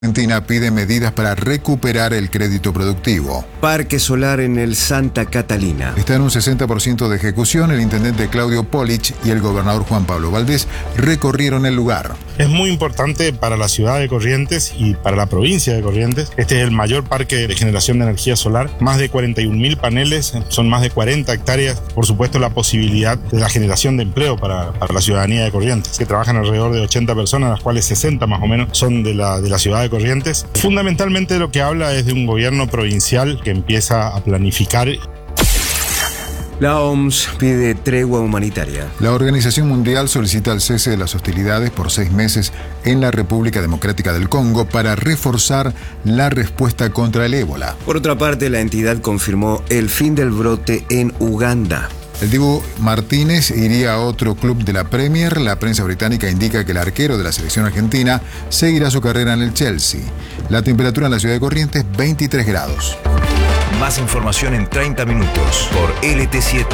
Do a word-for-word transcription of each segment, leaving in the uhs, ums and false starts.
Argentina pide medidas para recuperar el crédito productivo. Parque solar en el Santa Catalina. Está en un sesenta por ciento de ejecución. El intendente Claudio Polich y el gobernador Juan Pablo Valdés recorrieron el lugar. Es muy importante para la ciudad de Corrientes y para la provincia de Corrientes. Este es el mayor parque de generación de energía solar. Más de cuarenta y un mil paneles, son más de cuarenta hectáreas. Por supuesto, la posibilidad de la generación de empleo para, para la ciudadanía de Corrientes, que trabajan alrededor de ochenta personas, las cuales sesenta más o menos son de la, de la ciudad de Corrientes. Fundamentalmente lo que habla es de un gobierno provincial que empieza a planificar. La O M S pide tregua humanitaria. La Organización Mundial solicita el cese de las hostilidades por seis meses en la República Democrática del Congo para reforzar la respuesta contra el ébola. Por otra parte, la entidad confirmó el fin del brote en Uganda. El Dibu Martínez iría a otro club de la Premier. La prensa británica indica que el arquero de la selección argentina seguirá su carrera en el Chelsea. La temperatura en la ciudad de Corrientes, veintitrés grados. Más información en treinta minutos por L T siete.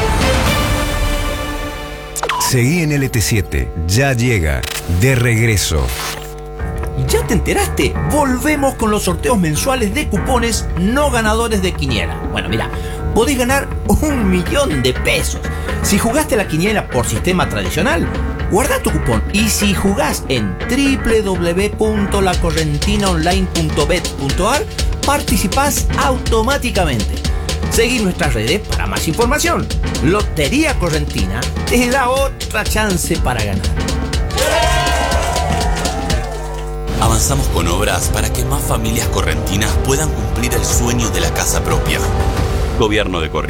Seguí en L T siete. Ya llega De Regreso. ¿Ya te enteraste? Volvemos con los sorteos mensuales de cupones no ganadores de quiniela. Bueno, mira, podés ganar un millón de pesos. Si jugaste la quiniela por sistema tradicional, guarda tu cupón. Y si jugás en doble u doble u doble u punto la correntina online punto bet punto a r, participás automáticamente. Seguí nuestras redes para más información. Lotería Correntina te da otra chance para ganar. Avanzamos con obras para que más familias correntinas puedan cumplir el sueño de la casa propia. Gobierno de Corrientes.